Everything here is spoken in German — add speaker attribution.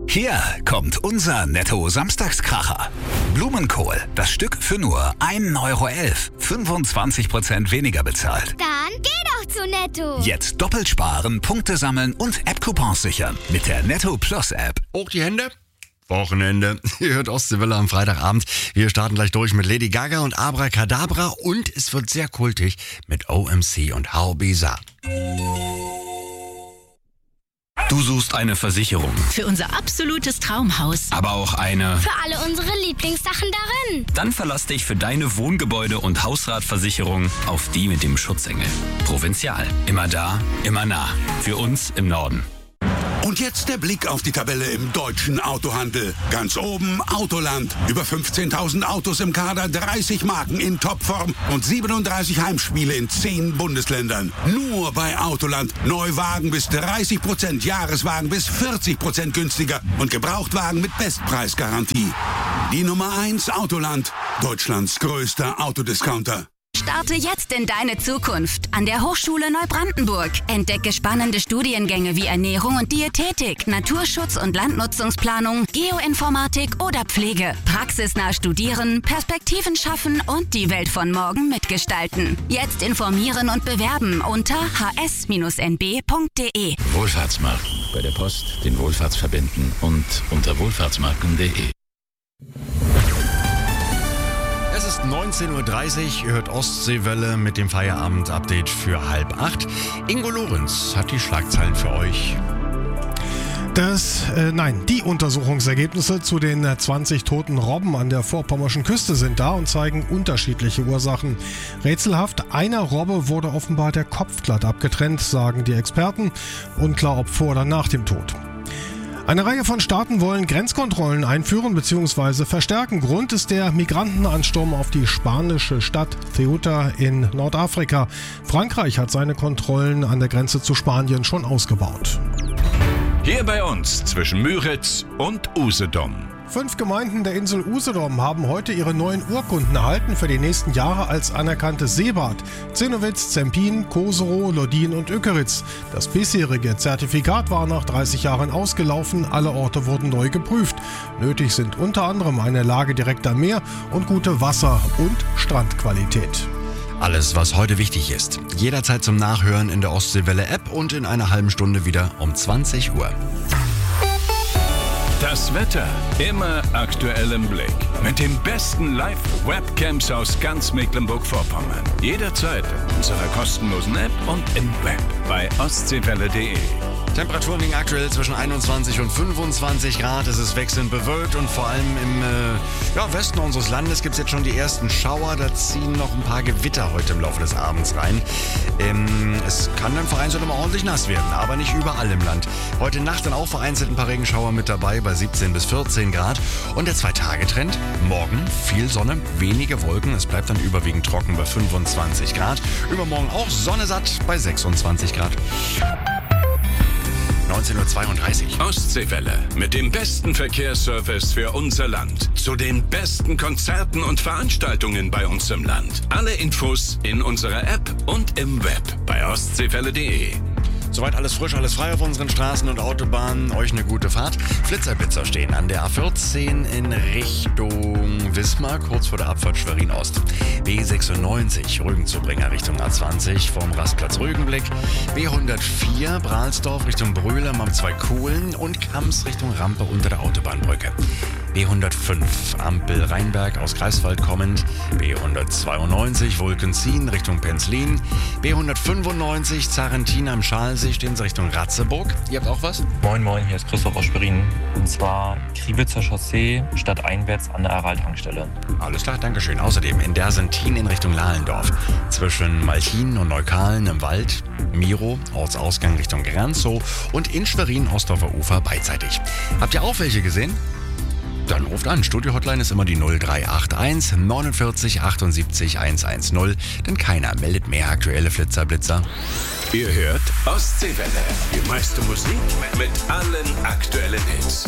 Speaker 1: Hier kommt unser Netto-Samstagskracher. Blumenkohl, das Stück für nur 1,11 €. 25% weniger bezahlt.
Speaker 2: Dann geh doch zu Netto.
Speaker 1: Jetzt doppelt sparen, Punkte sammeln und App-Coupons sichern. Mit der Netto Plus App.
Speaker 3: Hoch die Hände. Wochenende. Ihr hört Ostseewelle am Freitagabend. Wir starten gleich durch mit Lady Gaga und Abracadabra und es wird sehr kultig mit OMC und How Bizarre.
Speaker 4: Du suchst eine Versicherung,
Speaker 5: Für unser absolutes Traumhaus.
Speaker 4: aber auch eine.
Speaker 2: Für alle unsere Lieblingssachen darin.
Speaker 4: Dann verlass dich für deine Wohngebäude- und Hausratversicherung auf die mit dem Schutzengel. Provinzial. Immer da, immer nah. Für uns im Norden.
Speaker 6: Und jetzt der Blick auf die Tabelle im deutschen Autohandel. Ganz oben Autoland. Über 15.000 Autos im Kader, 30 Marken in Topform und 37 Heimspiele in 10 Bundesländern. Nur bei Autoland. Neuwagen bis 30%, Jahreswagen bis 40% günstiger und Gebrauchtwagen mit Bestpreisgarantie. Die Nummer 1 Autoland. Deutschlands größter Autodiscounter.
Speaker 5: Starte jetzt in deine Zukunft an der Hochschule Neubrandenburg. Entdecke spannende Studiengänge wie Ernährung und Diätetik, Naturschutz und Landnutzungsplanung, Geoinformatik oder Pflege. Praxisnah studieren, Perspektiven schaffen und die Welt von morgen mitgestalten. Jetzt informieren und bewerben unter hs-nb.de.
Speaker 7: Wohlfahrtsmarken. Bei der Post, den Wohlfahrtsverbänden und unter wohlfahrtsmarken.de.
Speaker 3: Es ist 19.30 Uhr, ihr hört Ostseewelle mit dem Feierabend-Update für 7:30. Ingo Lorenz hat die Schlagzeilen für euch.
Speaker 8: Die Untersuchungsergebnisse zu den 20 toten Robben an der vorpommerschen Küste sind da und zeigen unterschiedliche Ursachen. Rätselhaft, einer Robbe wurde offenbar der Kopf glatt abgetrennt, sagen die Experten. Unklar, ob vor oder nach dem Tod. Eine Reihe von Staaten wollen Grenzkontrollen einführen bzw. verstärken. Grund ist der Migrantenansturm auf die spanische Stadt Ceuta in Nordafrika. Frankreich hat seine Kontrollen an der Grenze zu Spanien schon ausgebaut.
Speaker 9: Hier bei uns zwischen Müritz und Usedom.
Speaker 8: 5 Gemeinden der Insel Usedom haben heute ihre neuen Urkunden erhalten für die nächsten Jahre als anerkanntes Seebad. Zinnowitz, Zempin, Koserow, Lodin und Ökeritz. Das bisherige Zertifikat war nach 30 Jahren ausgelaufen. Alle Orte wurden neu geprüft. Nötig sind unter anderem eine Lage direkt am Meer und gute Wasser- und Strandqualität.
Speaker 3: Alles, was heute wichtig ist. Jederzeit zum Nachhören in der Ostseewelle-App und in einer halben Stunde wieder um 20 Uhr.
Speaker 9: Das Wetter immer aktuell im Blick. Mit den besten Live-Webcams aus ganz Mecklenburg-Vorpommern. Jederzeit in unserer kostenlosen App und im Web bei ostseewelle.de.
Speaker 3: Temperaturen liegen aktuell zwischen 21 und 25 Grad. Es ist wechselnd bewölkt und vor allem im Westen unseres Landes gibt es jetzt schon die ersten Schauer. Da ziehen noch ein paar Gewitter heute im Laufe des Abends rein. Es kann dann vereinzelt mal ordentlich nass werden, aber nicht überall im Land. Heute Nacht dann auch vereinzelt ein paar Regenschauer mit dabei bei 17 bis 14 Grad. Und der 2-Tage-Trend, morgen viel Sonne, wenige Wolken. Es bleibt dann überwiegend trocken bei 25 Grad. Übermorgen auch Sonne satt bei 26 Grad. 19.32 Uhr.
Speaker 9: Ostseewelle mit dem besten Verkehrsservice für unser Land. Zu den besten Konzerten und Veranstaltungen bei uns im Land. Alle Infos in unserer App und im Web bei ostseewelle.de.
Speaker 3: Soweit alles frisch, alles frei auf unseren Straßen und Autobahnen. Euch eine gute Fahrt. Flitzer-Blitzer stehen an der A14 in Richtung Wismar, kurz vor der Abfahrt Schwerin-Ost. B96 Rügenzubringer Richtung A20 vom Rastplatz Rügenblick. B104 Brahlsdorf Richtung Brühl am 2 Kohlen und Kams Richtung Rampe unter der Autobahnbrücke. B105 Ampel Rheinberg aus Greifswald kommend. B192 Wolkensien Richtung Penzlin. B195 Zarentin am Schalsee stehen Sie Richtung Ratzeburg. Ihr habt auch was?
Speaker 10: Moin moin, hier ist Christoph aus Schwerin. Und zwar Kriwitzer Chaussee stadteinwärts an der Aral-Tankstelle.
Speaker 3: Alles klar, Dankeschön. Außerdem in Dersentin in Richtung Lahlendorf. Zwischen Malchin und Neukalen im Wald. Miro, Ortsausgang Richtung Granzow und in Schwerin Ostdorfer Ufer beidseitig. Habt ihr auch welche gesehen? Dann ruft an. Studio-Hotline ist immer die 0381 49 78 110, denn keiner meldet mehr aktuelle Flitzer-Blitzer.
Speaker 9: Ihr hört Ostseewelle. Die meiste Musik mit allen aktuellen Hits.